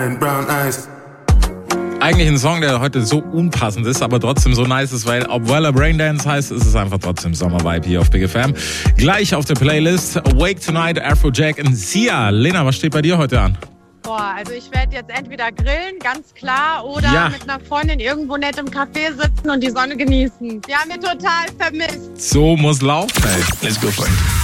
Brown eyes. Eigentlich ein Song, der heute so unpassend ist, aber trotzdem so nice ist, weil obwohl er Braindance heißt, ist es einfach trotzdem Sommervibe hier auf Big FM. Gleich auf der Playlist Wake Tonight, Afrojack und Sia. Lena, was steht bei dir heute an? Boah, also ich werde jetzt entweder grillen, ganz klar, oder mit einer Freundin irgendwo nett im Café sitzen und die Sonne genießen. Die haben wir total vermisst. So muss laufen, ey. Let's go for it.